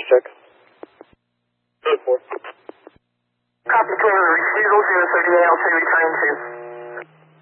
check. 4. Copy 2, receive 038, I'll say returning to.